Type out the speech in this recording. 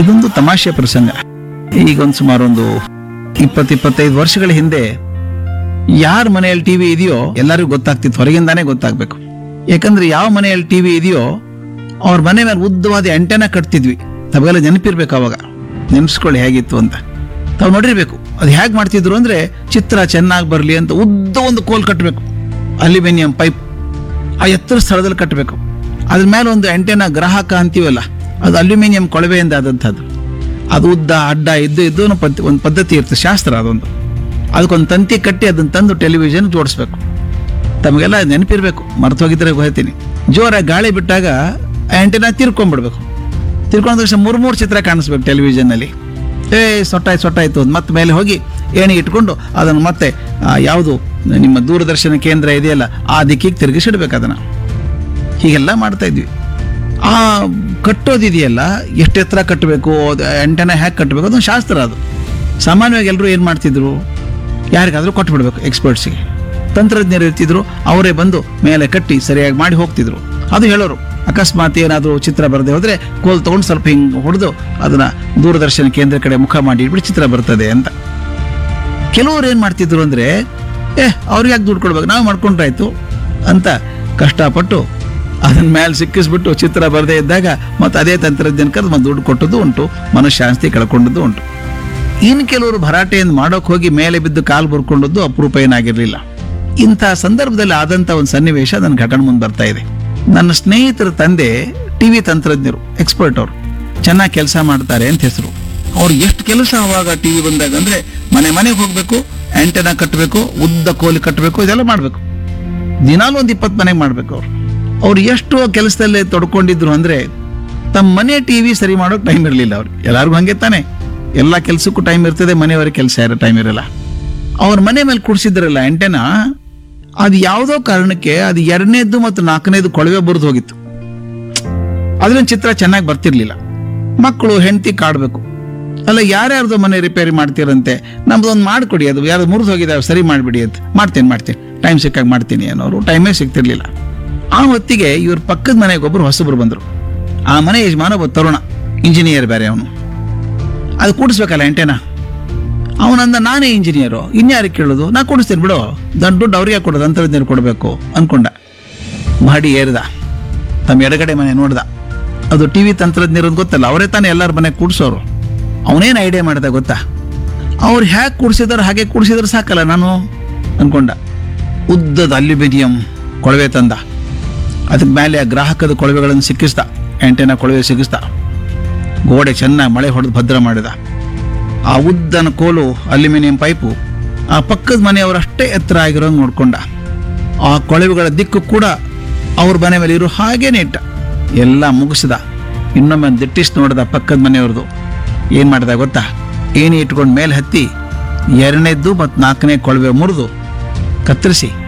ಇದೊಂದು ತಮಾಷೆ ಪ್ರಸಂಗ. ಈಗ ಒಂದು ಸುಮಾರು ಒಂದು 20-25 ವರ್ಷಗಳ ಹಿಂದೆ ಯಾರ ಮನೆಯಲ್ಲಿ ಟಿವಿ ಇದೆಯೋ ಎಲ್ಲರಿಗೂ ಗೊತ್ತಾಗ್ತಿತ್ತು, ಹೊರಗಿಂದಾನೇ ಗೊತ್ತಾಗ್ಬೇಕು. ಯಾಕಂದ್ರೆ ಯಾವ ಮನೆಯಲ್ಲಿ ಟಿವಿ ಇದೆಯೋ ಅವ್ರ ಮನೆ ಮೇಲೆ ಉದ್ದವಾದ ಆಂಟೆನಾ ಕಟ್ತಿದ್ವಿ. ತಮಗೆಲ್ಲ ನೆನಪಿರ್ಬೇಕು, ಅವಾಗ ನೆನ್ಸ್ಕೊಳ್ಳಿ ಹೇಗಿತ್ತು ಅಂತ. ತಾವು ನೋಡಿರ್ಬೇಕು ಅದು ಹೇಗೆ ಮಾಡ್ತಿದ್ರು ಅಂದ್ರೆ, ಚಿತ್ರ ಚೆನ್ನಾಗಿ ಬರಲಿ ಅಂತ ಉದ್ದ ಒಂದು ಕೋಲ್ ಕಟ್ಟಬೇಕು, ಅಲ್ಯೂಮಿನಿಯಂ ಪೈಪ್, ಆ ಎತ್ತರ ಸ್ಥಳದಲ್ಲಿ ಕಟ್ಟಬೇಕು. ಅದ್ರ ಮೇಲೆ ಒಂದು ಆಂಟೆನಾ ಗ್ರಾಹಕ ಅಂತೀವಲ್ಲ, ಅದು ಅಲ್ಯೂಮಿನಿಯಂ ಕೊಳವೆಯಿಂದ ಆದಂಥದ್ದು. ಅದು ಉದ್ದ ಅಡ್ಡ ಇದ್ದು ಒಂದು ಪದ್ಧತಿ ಇರ್ತದೆ, ಶಾಸ್ತ್ರ ಅದೊಂದು. ಅದಕ್ಕೊಂದು ತಂತಿ ಕಟ್ಟಿ ಅದನ್ನ ತಂದು ಟೆಲಿವಿಷನ್ ಜೋಡಿಸ್ಬೇಕು. ತಮಗೆಲ್ಲ ನೆನಪಿರ್ಬೇಕು, ಮರ್ತು ಹೋಗಿದ್ರೆ ಹೇಳ್ತೀನಿ. ಜೋರಾಗಿ ಗಾಳಿ ಬಿಟ್ಟಾಗ ಆಂಟೆನಾ ತಿರ್ಕೊಂಡ್ಬಿಡ್ಬೇಕು. ತಿರ್ಕೊಂಡ ತಕ್ಷಣ 3 ಚಿತ್ರ ಕಾಣಿಸ್ಬೇಕು ಟೆಲಿವಿಷನ್ನಲ್ಲಿ. ಸೊಟ್ಟಾಯ್ತು ಅಂತ ಮತ್ತೆ ಮೇಲೆ ಹೋಗಿ ಏಣಿ ಇಟ್ಕೊಂಡು ಅದನ್ನು ಮತ್ತೆ ಯಾವುದು ನಿಮ್ಮ ದೂರದರ್ಶನ ಕೇಂದ್ರ ಇದೆಯಲ್ಲ ಆ ದಿಕ್ಕಿಗೆ ತಿರುಗಿಸಿಡ್ಬೇಕು ಅದನ್ನು. ಹೀಗೆಲ್ಲ ಮಾಡ್ತಾ ಇದ್ವಿ. ಆ ಕಟ್ಟೋದಿದೆಯಲ್ಲ, ಎಷ್ಟು ಎತ್ತರ ಕಟ್ಟಬೇಕು, ಆಂಟೆನಾ ಹೇಗೆ ಕಟ್ಟಬೇಕು, ಅದೊಂದು ಶಾಸ್ತ್ರ. ಅದು ಸಾಮಾನ್ಯವಾಗಿ ಎಲ್ಲರೂ ಏನು ಮಾಡ್ತಿದ್ರು, ಯಾರಿಗಾದರೂ ಕೊಟ್ಬಿಡ್ಬೇಕು ಎಕ್ಸ್ಪರ್ಟ್ಸಿಗೆ. ತಂತ್ರಜ್ಞರು ಇರ್ತಿದ್ರು, ಅವರೇ ಬಂದು ಮೇಲೆ ಕಟ್ಟಿ ಸರಿಯಾಗಿ ಮಾಡಿ ಹೋಗ್ತಿದ್ರು. ಅದು ಹೇಳೋರು, ಅಕಸ್ಮಾತ್ ಏನಾದರೂ ಚಿತ್ರ ಬರದೆ ಹೋದರೆ ಕೋಲ್ ತೊಗೊಂಡು ಸ್ವಲ್ಪ ಹಿಂಗೆ ಹೊಡೆದು ಅದನ್ನು ದೂರದರ್ಶನ ಕೇಂದ್ರ ಕಡೆ ಮುಖ ಮಾಡಿ ಇಟ್ಬಿಟ್ಟು ಚಿತ್ರ ಬರ್ತದೆ ಅಂತ. ಕೆಲವರು ಏನು ಮಾಡ್ತಿದ್ರು ಅಂದರೆ, ಅವ್ರಿಗೆ ಯಾಕೆ ದುಡ್ಡು ಕೊಡ್ಬೇಕು, ನಾವು ಮಾಡ್ಕೊಂಡ್ರಾಯ್ತು ಅಂತ ಕಷ್ಟಪಟ್ಟು ಅದನ್ನ ಮೇಲೆ ಸಿಕ್ಕಿಸ್ಬಿಟ್ಟು ಚಿತ್ರ ಬರದೇ ಇದ್ದಾಗ ಮತ್ತೆ ಅದೇ ತಂತ್ರಜ್ಞಾನಕ್ಕೆ ಅದು ದುಡ್ಡು ಕೊಟ್ಟದ್ದು ಉಂಟು, ಮನಃಶಾಂತಿ ಕಳ್ಕೊಂಡದ್ದು ಉಂಟು. ಇನ್ನು ಕೆಲವರು ಭರಾಟೆಯನ್ನು ಮಾಡೋಕೆ ಹೋಗಿ ಮೇಲೆ ಬಿದ್ದು ಕಾಲು ಬರ್ಕೊಂಡದ್ದು ಅಪರೂಪ ಏನಾಗಿರಲಿಲ್ಲ. ಇಂಥ ಸಂದರ್ಭದಲ್ಲಿ ಆದಂಥ ಒಂದು ಸನ್ನಿವೇಶ ನನ್ನ ಘಟನೆ ಮುಂದೆ ಬರ್ತಾ ಇದೆ. ನನ್ನ ಸ್ನೇಹಿತರ ತಂದೆ ಟಿವಿ ತಂತ್ರಜ್ಞರು, ಎಕ್ಸ್ಪರ್ಟ್. ಅವರು ಚೆನ್ನಾಗಿ ಕೆಲಸ ಮಾಡ್ತಾರೆ ಅಂತ ಹೆಸರು. ಅವ್ರು ಎಷ್ಟು ಕೆಲಸ ಅವಾಗ ಟಿವಿ ಬಂದಾಗ ಅಂದರೆ, ಮನೆಗೆ ಹೋಗಬೇಕು, ಆಂಟೆನಾ ಕಟ್ಟಬೇಕು, ಉದ್ದ ಕೋಲಿ ಕಟ್ಟಬೇಕು, ಇದೆಲ್ಲ ಮಾಡಬೇಕು. ದಿನಾಲು ಒಂದು 20 ಮನೆಗೆ ಮಾಡಬೇಕು. ಅವ್ರು ಎಷ್ಟು ಕೆಲಸದಲ್ಲೇ ತೊಡ್ಕೊಂಡಿದ್ರು ಅಂದರೆ, ತಮ್ಮ ಮನೆ ಟಿವಿ ಸರಿ ಮಾಡೋಕೆ ಟೈಮ್ ಇರಲಿಲ್ಲ ಅವ್ರಿಗೆ. ಎಲ್ಲರಿಗೂ ಹಂಗೆ ತಾನೆ, ಎಲ್ಲ ಕೆಲಸಕ್ಕೂ ಟೈಮ್ ಇರ್ತದೆ, ಮನೆಯವರಿಗೆ ಕೆಲಸ ಇರೋ ಟೈಮ್ ಇರಲ್ಲ. ಅವ್ರ ಮನೆ ಮೇಲೆ ಕೂಡಿಸಿದ್ರಲ್ಲ ಆಂಟೆನಾ, ಅದು ಯಾವುದೋ ಕಾರಣಕ್ಕೆ ಅದು 2ನೇದು ಮತ್ತು 4ನೇದು ಕೊಳವೆ ಬರೆದು ಹೋಗಿತ್ತು. ಅದ್ರಿಂದ ಚಿತ್ರ ಚೆನ್ನಾಗಿ ಬರ್ತಿರ್ಲಿಲ್ಲ. ಮಕ್ಕಳು ಹೆಂಡತಿ ಕಾಡಬೇಕು, ಅಲ್ಲ ಯಾರ್ಯಾರ್ದು ಮನೆ ರಿಪೇರಿ ಮಾಡ್ತೀರಂತೆ, ನಮ್ದೊಂದು ಮಾಡಿಕೊಡಿ, ಅದು ಯಾರು ಮುರಿದು ಹೋಗಿದ್ದಾವೆ ಸರಿ ಮಾಡಿಬಿಡಿ ಅಂತ. ಮಾಡ್ತೀನಿ ಟೈಮ್ ಸಿಕ್ಕಾಗ ಮಾಡ್ತೀನಿ ಅನ್ನೋರು ಟೈಮೇ ಸಿಗ್ತಿರ್ಲಿಲ್ಲ. ಆ ಹೊತ್ತಿಗೆ ಇವ್ರ ಪಕ್ಕದ ಮನೆಗೆ ಒಬ್ಬರು ಹೊಸಬ್ರು ಬಂದರು. ಆ ಮನೆ ಯಜಮಾನ ಒಬ್ಬ ತರುಣ, ಇಂಜಿನಿಯರ್ ಬೇರೆ ಅವನು. ಅದು ಕೂಡಿಸ್ಬೇಕಲ್ಲ ಆಂಟೆನಾ. ಅವನಂದ, ನಾನೇ ಇಂಜಿನಿಯರು, ಇನ್ಯಾರಿಗೆ ಕೇಳೋದು, ನಾ ಕೊಡಿಸ್ತೀನಿ ಬಿಡು, ದುಡ್ಡು ಅವ್ರಿಗೆ ಕೊಡೋದು, ತಂತ್ರಜ್ಞರು ಕೊಡಬೇಕು ಅನ್ಕೊಂಡ. ಮಾಡಿ ಏರ್ದ, ತಮ್ಮ ಎಡಗಡೆ ಮನೆ ನೋಡ್ದ. ಅದು ಟಿವಿ ತಂತ್ರಜ್ಞರು ಗೊತ್ತಲ್ಲ, ಅವರೇ ತಾನೇ ಎಲ್ಲರ ಮನೆ ಕೂಡಿಸೋರು. ಅವನೇನು ಐಡಿಯಾ ಮಾಡ್ದ ಗೊತ್ತಾ, ಅವ್ರು ಹೇಗೆ ಕೂಡಿಸಿದಾರೆ ಹಾಗೆ ಕೂಡಿಸಿದ್ರೆ ಸಾಕಲ್ಲ ನಾನು ಅನ್ಕೊಂಡ. ಉದ್ದದ ಅಲ್ಯೂಮಿನಿಯಂ ಕೊಳವೆ ತಂದ, ಅದಕ್ಕೆ ಮೇಲೆ ಆ ಗ್ರಾಹಕದ ಕೊಳವೆಗಳನ್ನು ಸಿಕ್ಕಿಸ್ದ, ಆಂಟೆನಾ ಕೊಳವೆ ಸಿಕ್ಕಿಸ್ದ. ಗೋಡೆ ಚೆನ್ನಾಗಿ ಮಳೆ ಹೊಡೆದು ಭದ್ರ ಮಾಡಿದ. ಆ ಉದ್ದನ ಕೋಲು ಅಲ್ಯೂಮಿನಿಯಂ ಪೈಪು ಆ ಪಕ್ಕದ ಮನೆಯವರಷ್ಟೇ ಎತ್ತರ ಆಗಿರೋಂಗೆ ನೋಡ್ಕೊಂಡ. ಆ ಕೊಳವೆಗಳ ದಿಕ್ಕು ಕೂಡ ಅವ್ರ ಮನೆ ಮೇಲೆ ಇರೋ ಹಾಗೇನೆ ಇಟ್ಟ. ಎಲ್ಲ ಮುಗಿಸಿದ. ಇನ್ನೊಮ್ಮೆ ದಿಟ್ಟಿಸ್ ನೋಡಿದ ಪಕ್ಕದ ಮನೆಯವ್ರದ್ದು. ಏನು ಮಾಡಿದ ಗೊತ್ತಾ, ಏಣಿ ಇಟ್ಕೊಂಡು ಮೇಲೆ ಹತ್ತಿ 2ನೇದ್ದು ಮತ್ತು 4ನೇ ಕೊಳವೆ ಮುರಿದು ಕತ್ತರಿಸಿ